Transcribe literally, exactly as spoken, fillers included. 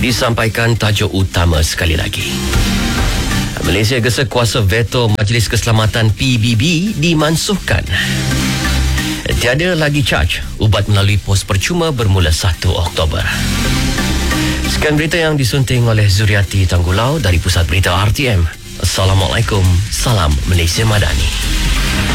Disampaikan tajuk utama sekali lagi. Malaysia gesa kuasa veto Majlis Keselamatan P B B dimansuhkan. Tiada lagi charge ubat melalui pos percuma bermula satu Oktober. Sekian berita yang disunting oleh Zuriati Tanggulau dari Pusat Berita R T M. Assalamualaikum, salam Malaysia Madani.